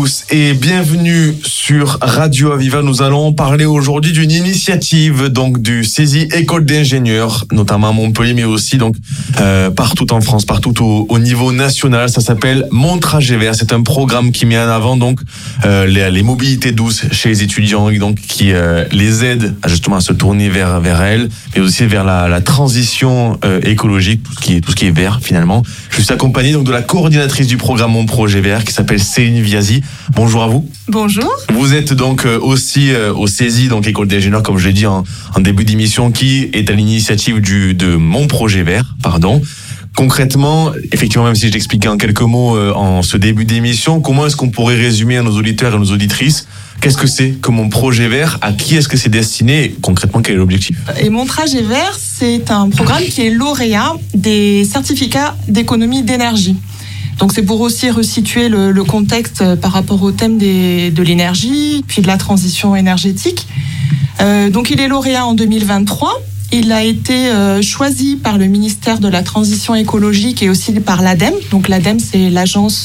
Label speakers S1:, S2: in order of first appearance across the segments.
S1: Et bienvenue sur Radio Aviva. Nous allons parler aujourd'hui d'une initiative donc du CESI École d'ingénieurs, notamment à Montpellier, mais aussi donc partout en France, partout au niveau national. Ça s'appelle Mon Trajet Vert. C'est un programme qui met en avant donc les mobilités douces chez les étudiants, et donc qui les aide justement à se tourner vers elles, mais aussi vers la transition écologique, tout ce qui est vert finalement. Je suis accompagné donc de la coordinatrice du programme Mon Projet Vert qui s'appelle Céline Viazi. Bonjour à vous.
S2: Bonjour.
S1: Vous êtes donc aussi au CESI, donc École d'ingénieurs, comme je l'ai dit en début d'émission, qui est à l'initiative de Mon Projet Vert, Concrètement, effectivement, même si je l'expliquais en quelques mots en ce début d'émission, comment est-ce qu'on pourrait résumer à nos auditeurs et à nos auditrices qu'est-ce que c'est que Mon Projet Vert, à qui est-ce que c'est destiné et concrètement quel est l'objectif?
S2: Et Mon Trajet Vert, c'est un programme qui est lauréat des certificats d'économie d'énergie. Donc c'est pour aussi resituer le contexte par rapport au thème de l'énergie, puis de la transition énergétique. Donc il est lauréat en 2023. Il a été choisi par le ministère de la Transition écologique et aussi par l'ADEME. Donc l'ADEME, c'est l'agence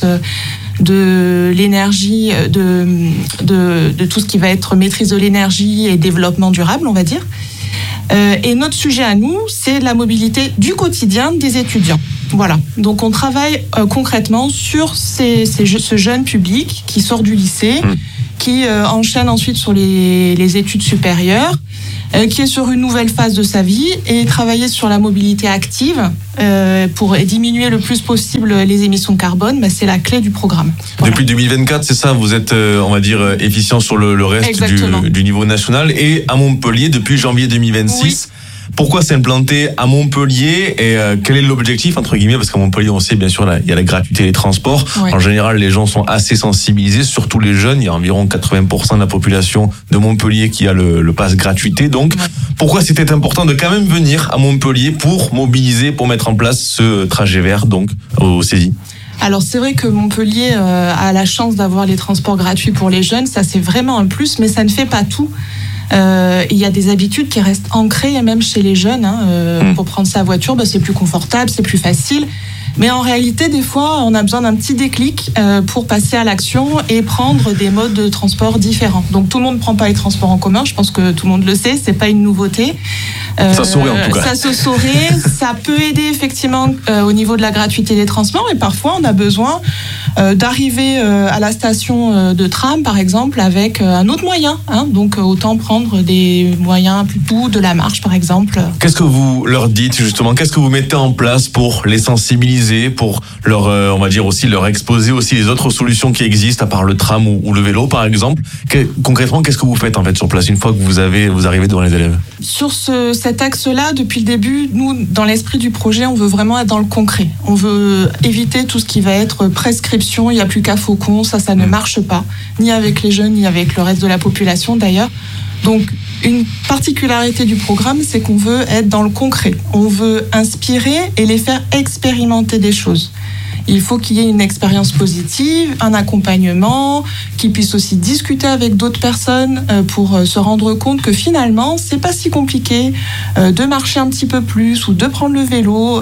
S2: de l'énergie, de tout ce qui va être maîtrise de l'énergie et développement durable, on va dire. Et notre sujet à nous, c'est la mobilité du quotidien des étudiants. Voilà, donc on travaille concrètement sur ce jeune public qui sort du lycée, qui enchaîne ensuite sur les études supérieures, qui est sur une nouvelle phase de sa vie, et travailler sur la mobilité active pour diminuer le plus possible les émissions de carbone, c'est la clé du programme. Voilà.
S1: Depuis 2024, c'est ça, vous êtes, on va dire, efficient sur le reste du niveau national, et à Montpellier depuis janvier 2026. Oui. Pourquoi s'implanter à Montpellier et quel est l'objectif entre guillemets, parce qu'à Montpellier on sait bien sûr il y a la gratuité des transports. Ouais. En général les gens sont assez sensibilisés, surtout les jeunes. Il y a environ 80% de la population de Montpellier qui a le pass gratuité. Donc pourquoi c'était important de quand même venir à Montpellier pour mobiliser, pour mettre en place ce trajet vert donc au CESI?
S2: Alors c'est vrai que Montpellier a la chance d'avoir les transports gratuits pour les jeunes, ça c'est vraiment un plus, mais ça ne fait pas tout. Il y a des habitudes qui restent ancrées même chez les jeunes. Pour prendre sa voiture, c'est plus confortable, c'est plus facile. Mais en réalité, des fois, on a besoin d'un petit déclic pour passer à l'action et prendre des modes de transport différents. Donc tout le monde ne prend pas les transports en commun, je pense que tout le monde le sait, c'est pas une nouveauté.
S1: Ça saurait en tout cas.
S2: Ça se saurait, ça peut aider effectivement au niveau de la gratuité des transports, et parfois on a besoin d'arriver à la station de tram par exemple avec un autre moyen. Donc autant prendre des moyens plutôt de la marche par exemple.
S1: Qu'est-ce que vous leur dites justement? Qu'est-ce que vous mettez en place pour les sensibiliser, pour leur, on va dire aussi leur exposer aussi les autres solutions qui existent à part le tram ou le vélo par exemple? Concrètement, qu'est-ce que vous faites en fait sur place une fois que vous arrivez devant les élèves? Sur
S2: cet axe-là, depuis le début, nous, dans l'esprit du projet, on veut vraiment être dans le concret. On veut éviter tout ce qui va être prescription, il n'y a plus qu'à Faucon, ça ne marche pas, ni avec les jeunes, ni avec le reste de la population d'ailleurs. Donc, une particularité du programme, c'est qu'on veut être dans le concret. On veut inspirer et les faire expérimenter des choses. Il faut qu'il y ait une expérience positive, un accompagnement, qu'ils puissent aussi discuter avec d'autres personnes pour se rendre compte que finalement, c'est pas si compliqué de marcher un petit peu plus ou de prendre le vélo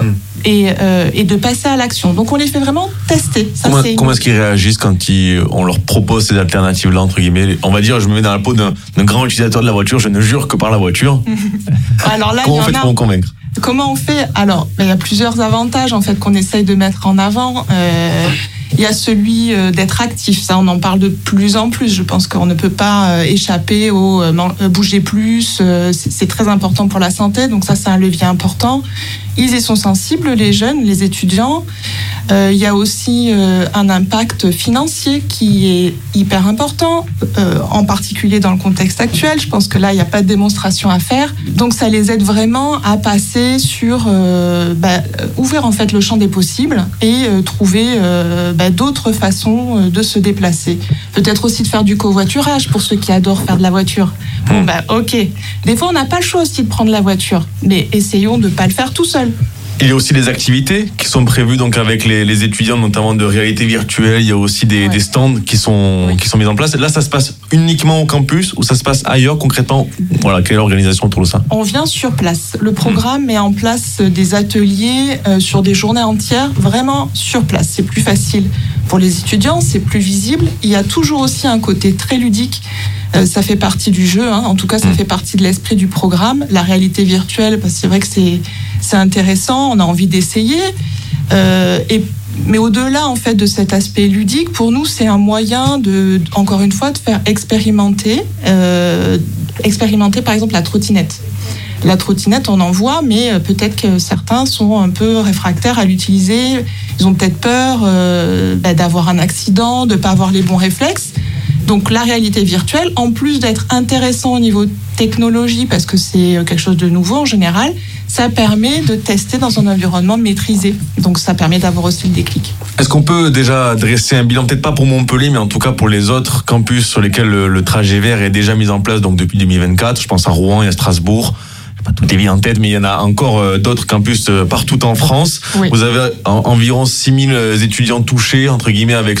S2: et de passer à l'action. Donc on les fait vraiment tester.
S1: Comment est-ce qu'ils réagissent quand on leur propose ces alternatives-là, entre guillemets? On va dire, je me mets dans la peau d'un grand utilisateur de la voiture, je ne jure que par la voiture.
S2: Alors là,
S1: comment on fait pour en convaincre?
S2: Comment on fait? Alors, il y a plusieurs avantages en fait qu'on essaye de mettre en avant. Il y a celui d'être actif, ça on en parle de plus en plus. Je pense qu'on ne peut pas échapper au bouger plus. C'est très important pour la santé, donc ça c'est un levier important. Ils y sont sensibles, les jeunes, les étudiants. Il y a aussi un impact financier qui est hyper important, en particulier dans le contexte actuel. Je pense que là, il n'y a pas de démonstration à faire. Donc, ça les aide vraiment à passer sur ouvrir en fait le champ des possibles et trouver d'autres façons de se déplacer. Peut-être aussi de faire du covoiturage pour ceux qui adorent faire de la voiture. Bon, ok. Des fois, on n'a pas le choix aussi de prendre la voiture, mais essayons de ne pas le faire tout seul.
S1: Il y a aussi des activités qui sont prévues donc avec les étudiants, notamment de réalité virtuelle. Il y a aussi des stands qui sont mis en place. Et là, ça se passe uniquement au campus ou ça se passe ailleurs concrètement? Voilà, quelle est l'organisation autour de ça?
S2: On vient sur place. Le programme met en place des ateliers sur des journées entières, vraiment sur place. C'est plus facile Pour les étudiants, c'est plus visible. Il y a toujours aussi un côté très ludique. Ça fait partie du jeu, hein. En tout cas, ça fait partie de l'esprit du programme. La réalité virtuelle, parce que c'est vrai que c'est intéressant, on a envie d'essayer. Mais au-delà en fait de cet aspect ludique, pour nous, c'est un moyen encore une fois, de faire expérimenter par exemple la trottinette. La trottinette, on en voit, mais peut-être que certains sont un peu réfractaires à l'utiliser. Ils ont peut-être peur d'avoir un accident, de ne pas avoir les bons réflexes. Donc la réalité virtuelle, en plus d'être intéressant au niveau technologie, parce que c'est quelque chose de nouveau en général, ça permet de tester dans un environnement maîtrisé. Donc ça permet d'avoir aussi le déclic.
S1: Est-ce qu'on peut déjà dresser un bilan, peut-être pas pour Montpellier, mais en tout cas pour les autres campus sur lesquels le trajet vert est déjà mis en place donc depuis 2024? Je pense à Rouen et à Strasbourg. Pas toutes les villes en tête, mais il y en a encore d'autres campus partout en France. Oui. Vous avez environ 6000 étudiants touchés, entre guillemets, avec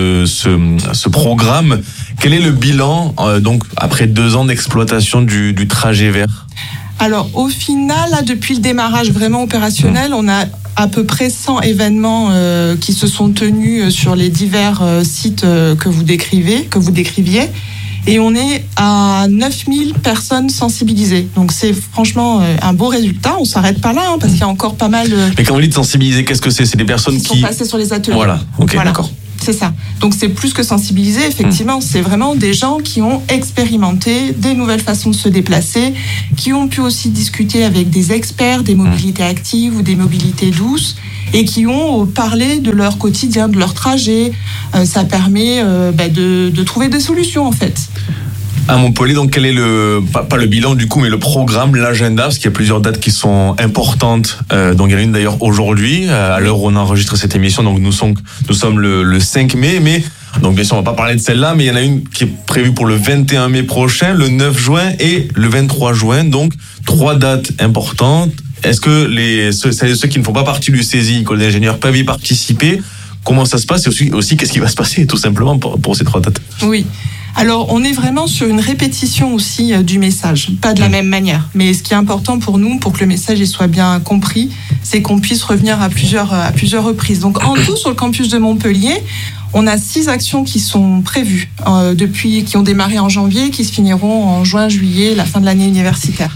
S1: ce programme. Quel est le bilan, donc, après 2 ans d'exploitation du trajet vert?
S2: Alors, au final, là, depuis le démarrage vraiment opérationnel, on a à peu près 100 événements qui se sont tenus sur les divers sites que vous décriviez. Et on est à 9000 personnes sensibilisées. Donc c'est franchement un beau résultat. On s'arrête pas là, hein, parce qu'il y a encore pas mal...
S1: Mais quand vous dites sensibiliser, qu'est-ce que c'est? C'est des personnes qui
S2: sont passées sur les ateliers.
S1: Voilà, ok, voilà. D'accord.
S2: C'est ça. Donc c'est plus que sensibiliser, effectivement, c'est vraiment des gens qui ont expérimenté des nouvelles façons de se déplacer, qui ont pu aussi discuter avec des experts des mobilités actives ou des mobilités douces, et qui ont parlé de leur quotidien, de leur trajet. Ça permet de trouver des solutions, en fait.
S1: À Montpellier, donc quel est pas le bilan du coup, mais le programme, l'agenda, parce qu'il y a plusieurs dates qui sont importantes. Donc il y en a une d'ailleurs aujourd'hui, à l'heure où on enregistre cette émission. Donc nous sommes le 5 mai, mais donc bien sûr on va pas parler de celle-là, mais il y en a une qui est prévue pour le 21 mai prochain, le 9 juin et le 23 juin. Donc 3 dates importantes. Est-ce que ceux qui ne font pas partie du CESI, École d'ingénieurs, peuvent y participer? Comment ça se passe? Et aussi qu'est-ce qui va se passer tout simplement pour ces 3 dates?
S2: Oui. Alors, on est vraiment sur une répétition aussi du message, pas de la même manière. Mais ce qui est important pour nous, pour que le message il soit bien compris, c'est qu'on puisse revenir à plusieurs reprises. Donc, en tout, sur le campus de Montpellier, on a 6 actions qui sont prévues qui ont démarré en janvier, qui se finiront en juin, juillet, la fin de l'année universitaire.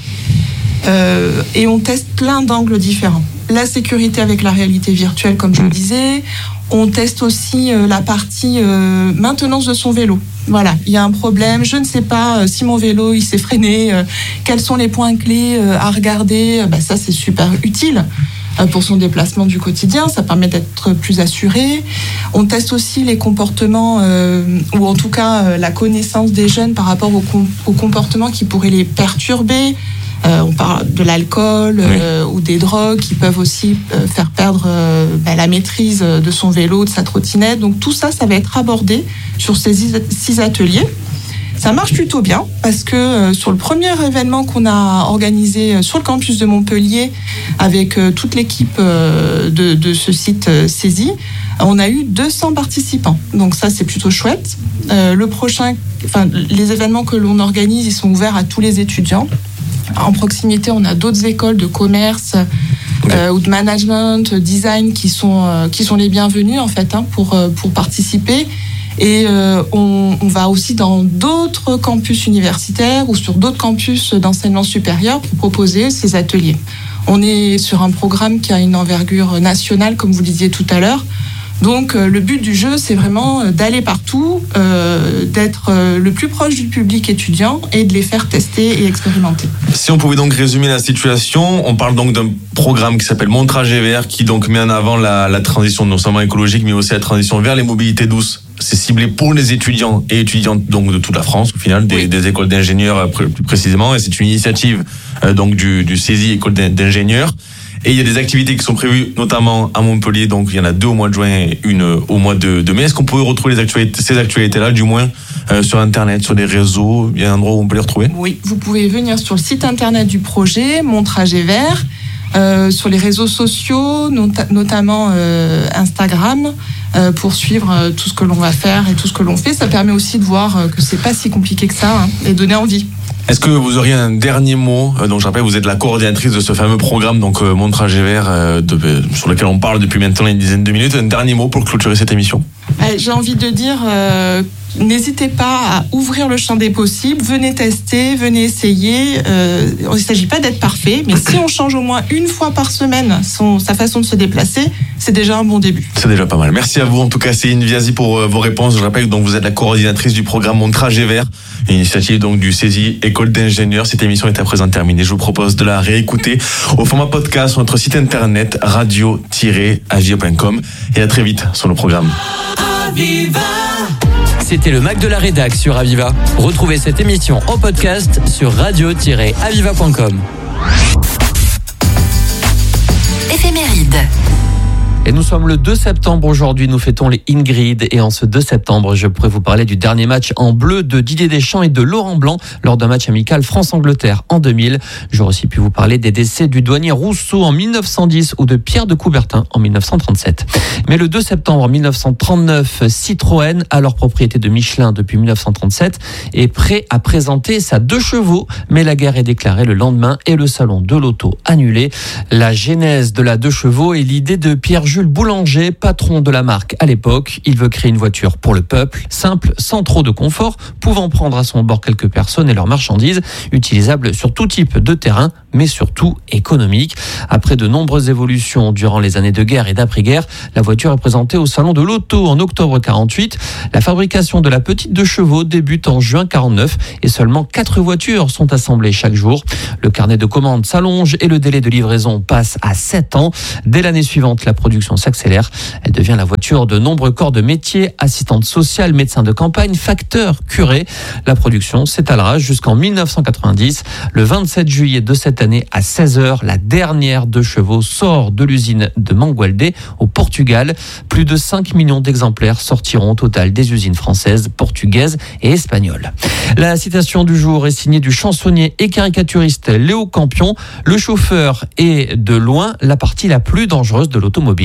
S2: Et on teste plein d'angles différents. La sécurité avec la réalité virtuelle, comme je le disais. On teste aussi la partie maintenance de son vélo. Voilà, il y a un problème, je ne sais pas si mon vélo il s'est freiné, quels sont les points clés à regarder. Ça, c'est super utile pour son déplacement du quotidien, ça permet d'être plus assuré. On teste aussi les comportements, ou en tout cas la connaissance des jeunes par rapport aux comportements qui pourraient les perturber. On parle de l'alcool ou des drogues qui peuvent aussi faire perdre la maîtrise de son vélo, de sa trottinette. Donc tout ça, ça va être abordé sur ces 6 ateliers. Ça marche plutôt bien parce que sur le premier événement qu'on a organisé sur le campus de Montpellier avec toute l'équipe de ce site CESI, on a eu 200 participants. Donc ça, c'est plutôt chouette. Les événements que l'on organise, ils sont ouverts à tous les étudiants. En proximité, on a d'autres écoles de commerce ou de management, design qui sont les bienvenus en fait pour participer. Et on va aussi dans d'autres campus universitaires ou sur d'autres campus d'enseignement supérieur pour proposer ces ateliers. On est sur un programme qui a une envergure nationale, comme vous le disiez tout à l'heure. Donc le but du jeu, c'est vraiment d'aller partout, d'être le plus proche du public étudiant et de les faire tester et expérimenter.
S1: Si on pouvait donc résumer la situation, on parle donc d'un programme qui s'appelle Mon Trajet Vert, qui donc met en avant la transition non seulement écologique, mais aussi la transition vers les mobilités douces. C'est ciblé pour les étudiants et étudiantes donc de toute la France, au final, des écoles d'ingénieurs plus précisément, et c'est une initiative donc du CESI, École d'ingénieurs. Et il y a des activités qui sont prévues, notamment à Montpellier. Donc, il y en a 2 au mois de juin et une au mois de mai. Est-ce qu'on peut retrouver ces actualités-là, du moins, sur Internet, sur des réseaux? Il y a un endroit où on peut les retrouver?
S2: Oui, vous pouvez venir sur le site Internet du projet, Mon Trajet Vert, sur les réseaux sociaux, notamment Instagram, pour suivre tout ce que l'on va faire et tout ce que l'on fait. Ça permet aussi de voir que c'est pas si compliqué que ça, et donner envie.
S1: Est-ce que vous auriez un dernier mot? Donc, je rappelle, vous êtes la coordinatrice de ce fameux programme, donc Mon Trajet Vert, sur lequel on parle depuis maintenant une dizaine de minutes. Un dernier mot pour clôturer cette émission?
S2: J'ai envie de dire, n'hésitez pas à ouvrir le champ des possibles, venez tester, venez essayer. Il ne s'agit pas d'être parfait, mais si on change au moins une fois par semaine sa façon de se déplacer, c'est déjà un bon début.
S1: C'est déjà pas mal. Merci à vous en tout cas, Céline Viasi, pour vos réponses. Je rappelle donc vous êtes la coordinatrice du programme Mon Trajet Vert, une initiative donc du CESI École d'ingénieurs. Cette émission est à présent terminée. Je vous propose de la réécouter au format podcast sur notre site internet radio-aviva.com et à très vite sur le programme.
S3: Aviva. C'était le Mac de la Rédac sur Aviva. Retrouvez cette émission en podcast sur radio-aviva.com.
S4: Éphéméride.
S3: Et nous sommes le 2 septembre aujourd'hui, nous fêtons les Ingrid. Et en ce 2 septembre, je pourrais vous parler du dernier match en bleu de Didier Deschamps et de Laurent Blanc lors d'un match amical France-Angleterre en 2000. J'aurais aussi pu vous parler des décès du douanier Rousseau en 1910 ou de Pierre de Coubertin en 1937. Mais le 2 septembre 1939, Citroën, alors propriété de Michelin depuis 1937, est prêt à présenter sa 2 chevaux. Mais la guerre est déclarée le lendemain et le salon de l'auto annulé. La genèse de la 2 chevaux est l'idée de Pierre-Jules Boulanger, patron de la marque à l'époque. Il veut créer une voiture pour le peuple, simple, sans trop de confort, pouvant prendre à son bord quelques personnes et leurs marchandises, utilisable sur tout type de terrain, mais surtout économique. Après de nombreuses évolutions durant les années de guerre et d'après-guerre, la voiture est présentée au salon de l'auto en octobre 48. La fabrication de la petite 2 chevaux débute en juin 49 et seulement 4 voitures sont assemblées chaque jour. Le carnet de commandes s'allonge et le délai de livraison passe à 7 ans. Dès l'année suivante, la production s'accélère. Elle devient la voiture de nombreux corps de métier, assistante sociale, médecin de campagne, facteur, curé. La production s'étalera jusqu'en 1990. Le 27 juillet de cette année à 16h, la dernière 2 chevaux sort de l'usine de Mangualde au Portugal. Plus de 5 millions d'exemplaires sortiront au total des usines françaises, portugaises et espagnoles. La citation du jour est signée du chansonnier et caricaturiste Léo Campion. Le chauffeur est de loin la partie la plus dangereuse de l'automobile.